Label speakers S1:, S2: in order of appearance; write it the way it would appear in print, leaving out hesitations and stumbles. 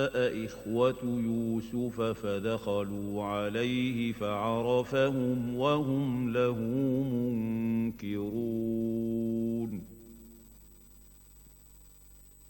S1: إخوة يوسف فدخلوا عليه فعرفهم وهم له منكرون